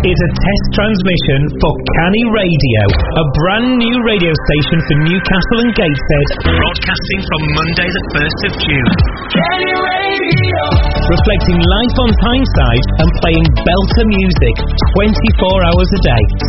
is a test transmission for Canny Radio, a brand new radio station for Newcastle and Gateshead, broadcasting from Monday the 1st of June. Canny Radio! Reflecting life on Tyneside and playing belter music 24 hours a day,